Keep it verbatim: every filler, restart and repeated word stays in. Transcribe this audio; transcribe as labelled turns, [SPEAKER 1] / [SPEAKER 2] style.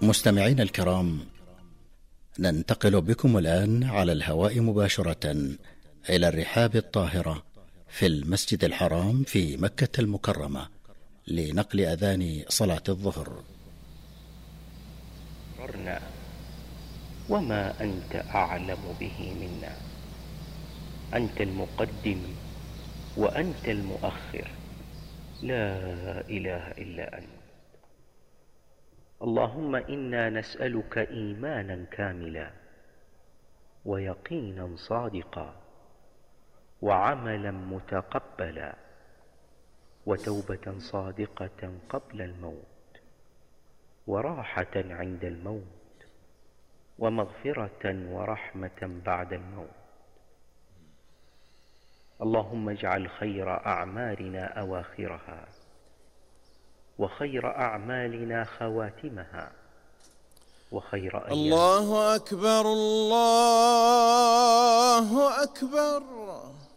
[SPEAKER 1] مستمعين الكرام، ننتقل بكم الآن على الهواء مباشرة إلى الرحاب الطاهرة في المسجد الحرام في مكة المكرمة لنقل أذان صلاة الظهر.
[SPEAKER 2] وما أنت أعلم به منا، أنت المقدم وأنت المؤخر، لا إله إلا أنت. اللهم إنا نسألك إيمانا كاملا ويقينا صادقا وعملا متقبلا وتوبة صادقة قبل الموت وراحة عند الموت ومغفرة ورحمة بعد الموت. اللهم اجعل خير أعمالنا أواخرها وخير أعمالنا خواتمها وخير أيام.
[SPEAKER 3] الله أكبر الله أكبر.